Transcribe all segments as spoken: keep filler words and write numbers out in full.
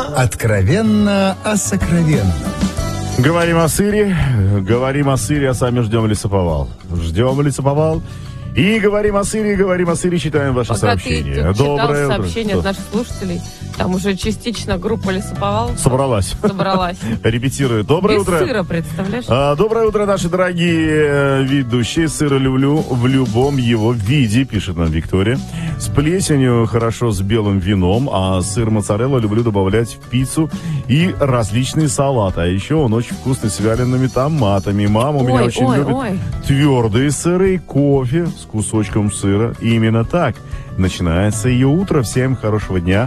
Откровенно о сокровенном. Говорим о сыре, говорим о сыре, а сами ждем лесоповал. Ждем лесоповал. И говорим о сыре, говорим о сыре, читаем ваши Пока сообщения. ты читал Доброе сообщения утро. от наших слушателей, там уже частично группа лесоповал Собралась. собралась. Репетирует. Доброе Без утро. сыра, представляешь? А, доброе утро, наши дорогие э, ведущие. Сыра люблю в любом его виде, пишет нам Виктория. С плесенью хорошо с белым вином, а сыр моцарелла люблю добавлять в пиццу и различные салаты. А еще он очень вкусный с вялеными томатами. Мама у меня Ой, очень ой, любит ой. твердые сыры и кофе с кусочком сыра. И именно так начинается ее утро. Всем хорошего дня.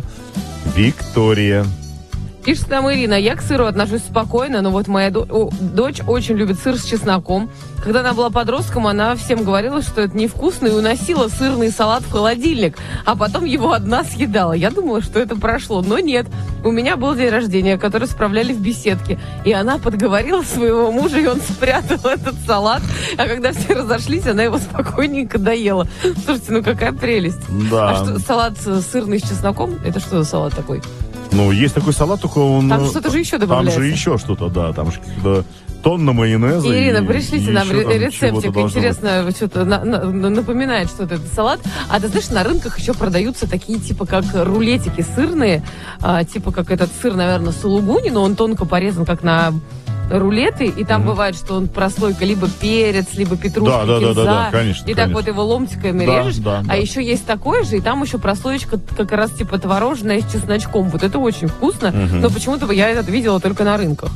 Виктория. Пишет нам Ирина, я к сыру отношусь спокойно, но вот моя до- о, дочь очень любит сыр с чесноком. Когда она была подростком, она всем говорила, что это невкусно, и уносила сырный салат в холодильник, а потом его одна съедала. Я думала, что это прошло, но нет. У меня был день рождения, который справляли в беседке, и она подговорила своего мужа, и он спрятал этот салат, а когда все разошлись, она его спокойненько доела. Слушайте, ну какая прелесть. Да. А что, салат э, сырный с чесноком? Это что за салат такой? Ну, есть такой салат, только он... Там что-то же еще добавляется. Там же еще что-то, да. Там же какие-то тонна майонеза. Ирина, и, пришлите и нам еще там рецептик. чего-то должно Интересно, что-то на- на- напоминает что-то этот салат. А ты знаешь, на рынках еще продаются такие, типа, как рулетики сырные. а, типа, как этот сыр, наверное, сулугуни, но он тонко порезан, как на рулеты. И там Мгм. бывает, что он прослойка либо перец, либо петрушка, Да, да, да, кинза. да, да, конечно, И так конечно. вот его ломтиками Да, режешь. да, а да. еще есть такое же, и там еще прослоечка как раз типа творожная с чесночком. Вот это очень вкусно. Мгм. Но почему-то я это видела только на рынках.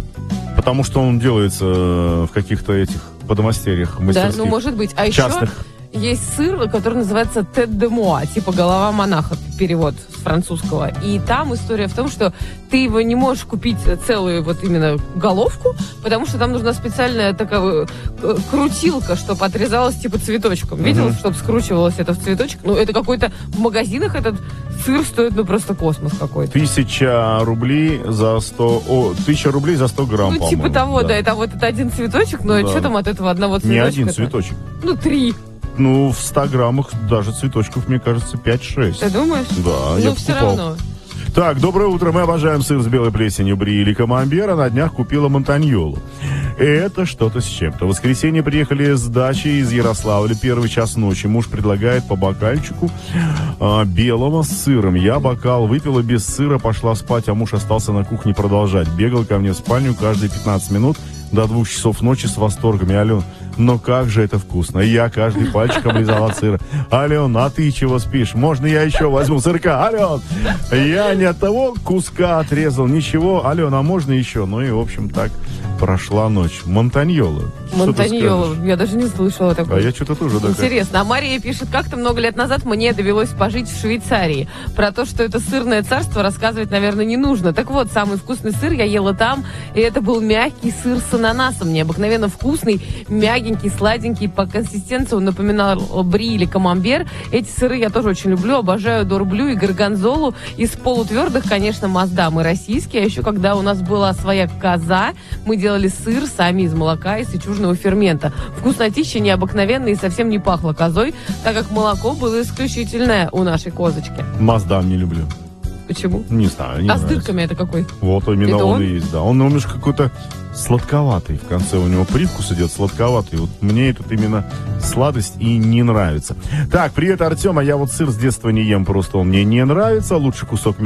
Потому что он делается в каких-то этих подмастерьях Да, мастерских. ну может быть. А частных. еще есть сыр, который называется тет де моа, типа голова монаха, перевод с французского. И там история в том, что ты его не можешь купить целую вот именно головку, потому что там нужна специальная такая э, крутилка, чтобы отрезалась типа цветочком. Видел, Мгм. чтобы скручивалось это в цветочек? Ну, это какой-то в магазинах этот сыр стоит, ну, просто космос какой-то. Тысяча рублей за сто... О, тысяча рублей за сто грамм, Ну, по-моему. типа того, да. это вот это один цветочек, но Да. что там от этого одного цветочка? Не один цветочек. Ну, три. Ну, в ста граммах даже цветочков, мне кажется, пять-шесть. Ты думаешь? Да, я Ну, все покупал. равно. Так, доброе утро. Мы обожаем сыр с белой плесенью бри или камамбера. На днях купила монтаньолу. Это что-то с чем-то. В воскресенье приехали с дачи из Ярославля. Первый час ночи. Муж предлагает по бокальчику а, белого с сыром. Я бокал выпила без сыра, пошла спать, а муж остался на кухне продолжать. Бегал ко мне в спальню каждые пятнадцать минут до двух часов ночи с восторгами. Ален, но как же это вкусно. И я каждый пальчик облизал от сыра. Ален, а ты чего спишь? Можно я еще возьму сырка? Ален, я не от того куска отрезал, ничего. Ален, а можно еще? Ну и, в общем, так прошла ночь. Монтаньола. Что ты Монтаньоло. скажешь? Я даже не слышала такого. А я что-то тоже такая. Интересно. А Мария пишет, как-то много лет назад мне довелось пожить в Швейцарии. Про то, что это сырное царство, рассказывать, наверное, не нужно. Так вот, самый вкусный сыр я ела там, и это был мягкий сыр с ананасом. Необыкновенно вкусный, мягенький, сладенький. По консистенции он напоминал бри или камамбер. Эти сыры я тоже очень люблю. Обожаю дорблю и горгонзолу. Из полутвердых, конечно, маздам и российские. А еще, когда у нас была своя коза, мы делали сыр сами из молока и с ичужного фермента. Вкуснотища необыкновенная и совсем не пахло козой, так как молоко было исключительное у нашей козочки. Маздам не люблю. Почему? Не знаю, не А с нравится. дырками это какой? Вот именно Это он, он? и есть, да. Он немножко какой-то сладковатый. В конце у него привкус идет сладковатый. Вот мне этот именно сладость и не нравится. Так, привет, Артем. А я вот сыр с детства не ем, просто он мне не нравится. Лучше кусок